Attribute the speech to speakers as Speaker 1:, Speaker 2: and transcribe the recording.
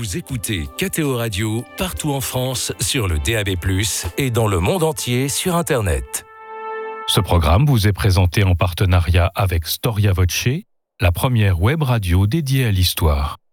Speaker 1: Vous écoutez KTO Radio partout en France sur le DAB+, et dans le monde entier sur Internet.
Speaker 2: Ce programme vous est présenté en partenariat avec Storia Voce, la première web radio dédiée à l'histoire.